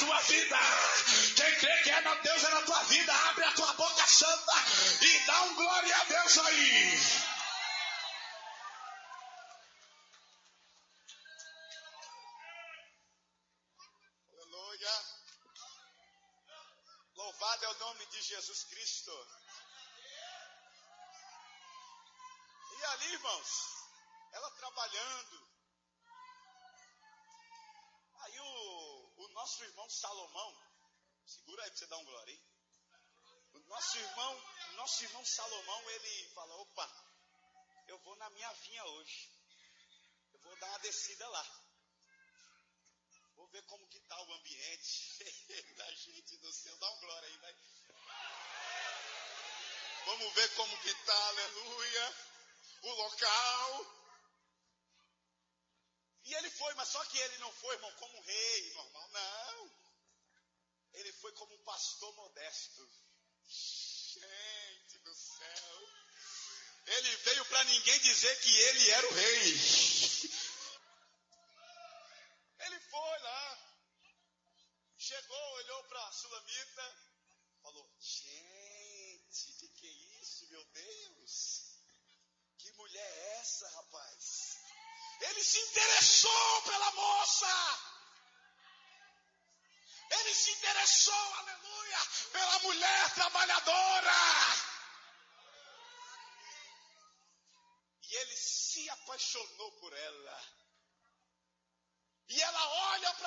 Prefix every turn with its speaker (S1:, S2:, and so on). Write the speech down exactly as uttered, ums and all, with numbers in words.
S1: tua vida. Quem crê que é na Deus é na tua vida, abre a tua boca santa e dá um glória a Deus aí.
S2: Aleluia. Louvado é o nome de Jesus Cristo. E ali, irmãos, ela trabalhando. Aí o, o nosso irmão Salomão, segura aí para você dar um glória, hein? O nosso irmão, nosso irmão Salomão, ele fala, opa, eu vou na minha vinha hoje. Eu vou dar uma descida lá. Vou ver como que tá o ambiente da gente do céu. Dá um glória aí, vai. Vamos ver como que tá, aleluia, o local. E ele foi, mas só que ele não foi, irmão, como um rei normal, não. Ele foi como um pastor modesto. Gente do céu. Ele veio para ninguém dizer que ele era o rei. Ele foi lá. Chegou, olhou para a Sulamita. Falou, gente, que que é isso, meu Deus? Que mulher é essa, rapaz? Ele se interessou pela moça. Ele se interessou, aleluia, pela mulher trabalhadora. E ele se apaixonou por ela. E ela olha para